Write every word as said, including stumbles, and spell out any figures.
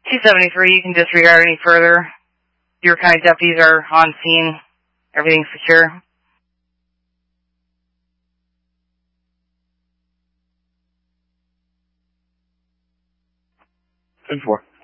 two seventy-three, you can disregard any further. Your County deputies are on scene. Everything's secure. ten four.